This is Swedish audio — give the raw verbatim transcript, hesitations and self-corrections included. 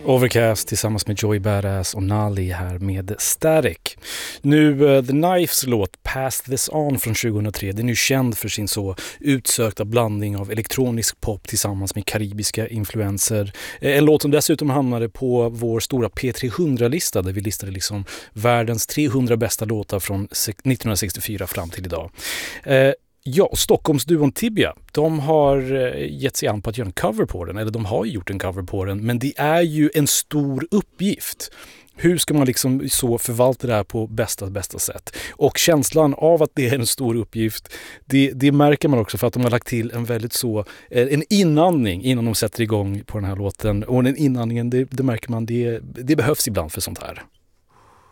Overcast tillsammans med Joey Badass och Nali här med Static. Nu uh, The Knifes låt Pass This On från tjugohundratre, den är ju känd för sin så utsökta blandning av elektronisk pop tillsammans med karibiska influenser. En låt som dessutom hamnade på vår stora P trehundra-lista där vi listade liksom världens trehundra bästa låtar från nittonhundrasextiofyra fram till idag. Uh, Ja, och Stockholmsduon Tibia, de har gett sig an på att göra en cover på den, eller de har gjort en cover på den, men det är ju en stor uppgift. Hur ska man liksom så förvalta det här på bästa bästa sätt? Och känslan av att det är en stor uppgift, det, det märker man också för att de har lagt till en väldigt så, en inandning innan de sätter igång på den här låten. Och den inandningen, det, det märker man, det, det behövs ibland för sånt här.